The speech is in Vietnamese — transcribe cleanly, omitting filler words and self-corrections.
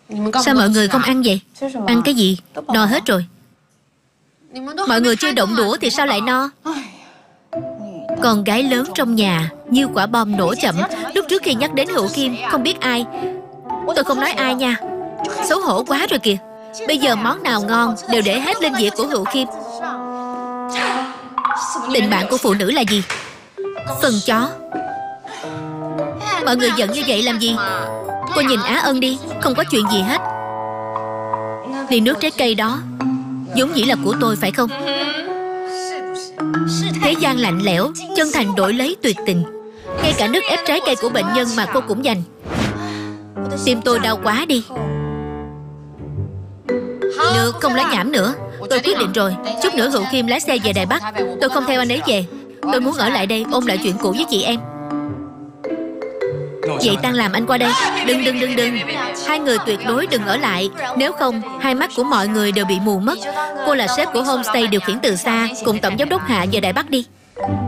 Sao mọi người không ăn vậy? Ăn cái gì? No hết rồi. Mọi người chưa động đũa thì sao lại no? Con gái lớn trong nhà như quả bom nổ chậm. Lúc trước khi nhắc đến Hữu Kim, không biết ai. Tôi không nói ai nha. Xấu hổ quá rồi kìa. Bây giờ món nào ngon đều để hết lên dĩa của Hữu Kim. Tình bạn của phụ nữ là gì? Phần chó. Mọi người giận như vậy làm gì? Cô nhìn Á Ân đi, không có chuyện gì hết. Ly nước trái cây đó vốn dĩ là của tôi phải không? Thế gian lạnh lẽo, chân thành đổi lấy tuyệt tình. Ngay cả nước ép trái cây của bệnh nhân mà cô cũng dành. Tim tôi đau quá đi. Được, không nói nhảm nữa. Tôi quyết định rồi. Chút nữa Hữu Kim lái xe về Đài Bắc. Tôi không theo anh ấy về. Tôi muốn ở lại đây ôn lại chuyện cũ với chị em. Vậy tan làm anh qua đây. Đừng. Hai người tuyệt đối đừng ở lại. Nếu không, hai mắt của mọi người đều bị mù mất. Cô là sếp của homestay điều khiển từ xa, cùng tổng giám đốc Hạ về Đài Bắc đi.